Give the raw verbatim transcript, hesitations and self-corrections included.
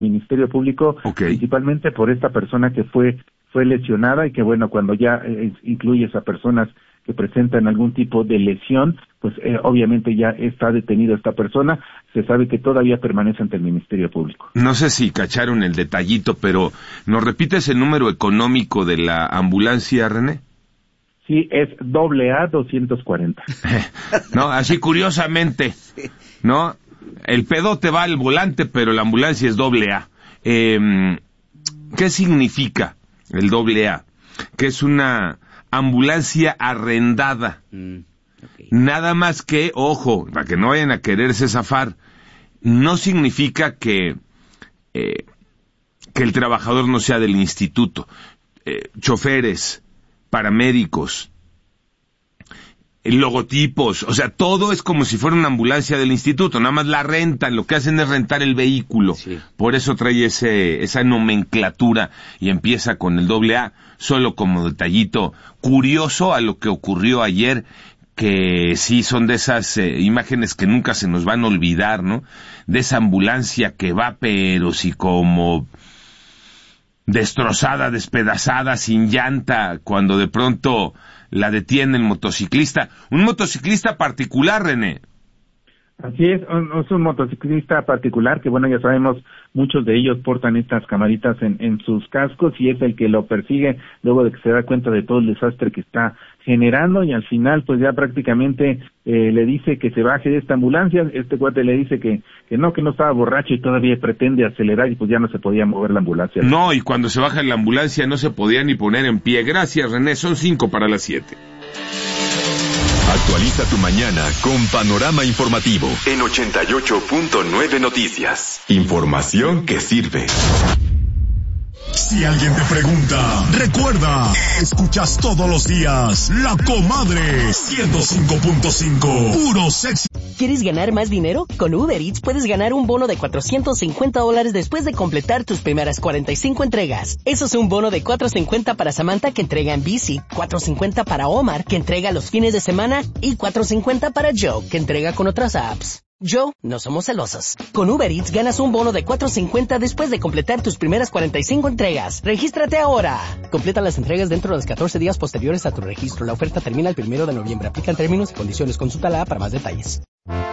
Ministerio Público, okay. principalmente por esta persona que fue fue lesionada y que bueno, cuando ya eh, incluyes a personas que presentan algún tipo de lesión, pues eh, obviamente ya está detenido esta persona, se sabe que todavía permanece ante el Ministerio Público. No sé si cacharon el detallito, pero ¿nos repites el número económico de la ambulancia, René? Sí, es doble A doscientos cuarenta. No, así curiosamente, ¿no? El pedote va al volante, pero la ambulancia es doble A. Eh, ¿Qué significa el doble A? Que es una ambulancia arrendada. Mm, okay. Nada más que, ojo, para que no vayan a quererse zafar, no significa que, eh, que el trabajador no sea del instituto. Eh, choferes, paramédicos, logotipos, o sea, todo es como si fuera una ambulancia del instituto, nada más la rentan, lo que hacen es rentar el vehículo, sí. Por eso trae ese, esa nomenclatura y empieza con el doble A, solo como detallito curioso a lo que ocurrió ayer, que sí son de esas eh, imágenes que nunca se nos van a olvidar, ¿no? De esa ambulancia que va, pero sí como destrozada, despedazada, sin llanta, cuando de pronto la detiene el motociclista. Un motociclista particular, René. Así es, es un motociclista particular que, bueno, ya sabemos, muchos de ellos portan estas camaritas en, en sus cascos y es el que lo persigue luego de que se da cuenta de todo el desastre que está generando y al final pues ya prácticamente eh, le dice que se baje de esta ambulancia. Este cuate le dice que, que no, que no estaba borracho y todavía pretende acelerar y pues ya no se podía mover la ambulancia. No, y cuando se baja en la ambulancia no se podía ni poner en pie. Gracias, René, son cinco para las siete. Actualiza tu mañana con Panorama Informativo en ochenta y ocho punto nueve Noticias. Información que sirve. Si alguien te pregunta, recuerda, escuchas todos los días La Comadre ciento cinco punto cinco, puro sexy. ¿Quieres ganar más dinero? Con Uber Eats puedes ganar un bono de cuatrocientos cincuenta dólares después de completar tus primeras cuarenta y cinco entregas. Eso es un bono de cuatrocientos cincuenta para Samantha que entrega en bici, cuatrocientos cincuenta para Omar que entrega los fines de semana y cuatrocientos cincuenta para Joe que entrega con otras apps. Joe, no somos celosos. Con Uber Eats ganas un bono de cuatrocientos cincuenta después de completar tus primeras cuarenta y cinco entregas. ¡Regístrate ahora! Completa las entregas dentro de los catorce días posteriores a tu registro. La oferta termina el primero de noviembre. Aplican términos y condiciones. Consulta la app para más detalles.